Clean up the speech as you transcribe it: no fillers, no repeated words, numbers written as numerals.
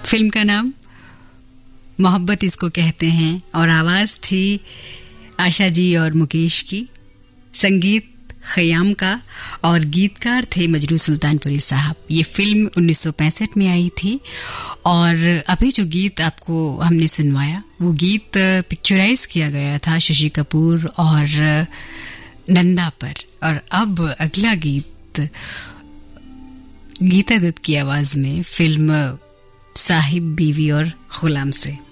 Film का नाम मोहब्बत इसको कहते हैं और आवाज थी आशा जी और मुकेश की, संगीत खयाम का और गीतकार थे मजरू सुल्तानपुरी साहब। ये फिल्म 1965 में आई थी और अभी जो गीत आपको हमने सुनवाया वो गीत पिक्चराइज किया गया था शशि कपूर और नंदा पर। और अब अगला गीत गीता दत्त की आवाज में फिल्म साहिब बीवी और गुलाम से।